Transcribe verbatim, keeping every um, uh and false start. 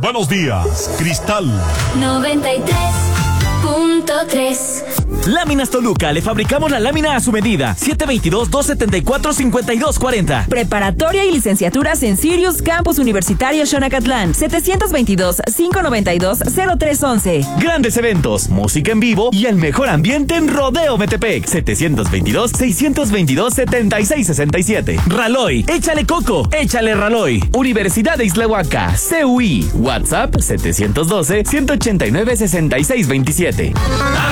Buenos días, Cristal. noventa y tres punto tres. Láminas Toluca, le fabricamos la lámina a su medida. siete veintidós, dos setenta y cuatro, cincuenta y dos cuarenta. Preparatoria y licenciaturas en Sirius Campus Universitario Xonacatlán. setecientos veintidós, quinientos noventa y dos, cero tres once. Grandes eventos, música en vivo y el mejor ambiente en Rodeo Metepec. setecientos veintidós, seiscientos veintidós, setenta y seis sesenta y siete. Raloy, échale coco, échale Raloy. Universidad de Islahuaca, C U I. WhatsApp setecientos doce, ciento ochenta y nueve, sesenta y seis veintisiete.